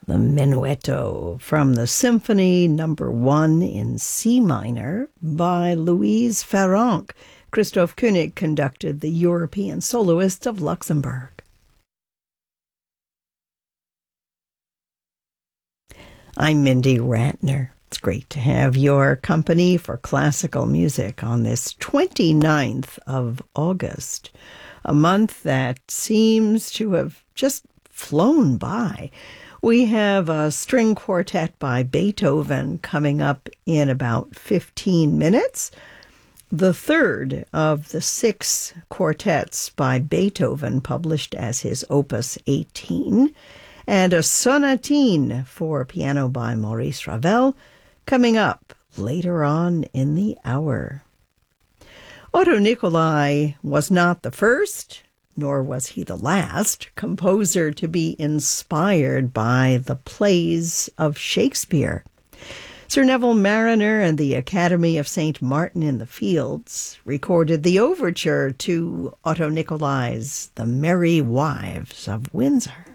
the Menuetto from the Symphony Number 1 in C minor by Louise Farrenc. Christoph Koenig conducted the European Soloists of Luxembourg. I'm Mindy Ratner. It's great to have your company for classical music on this 29th of August, a month that seems to have just flown by. We have a string quartet by Beethoven coming up in about 15 minutes. The third of the 6 quartets by Beethoven published as his Opus 18, and a sonatine for piano by Maurice Ravel coming up later on in the hour. Otto Nicolai was not the first, nor was he the last, composer to be inspired by the plays of Shakespeare. Sir Neville Marriner and the Academy of St. Martin in the Fields recorded the overture to Otto Nicolai's The Merry Wives of Windsor.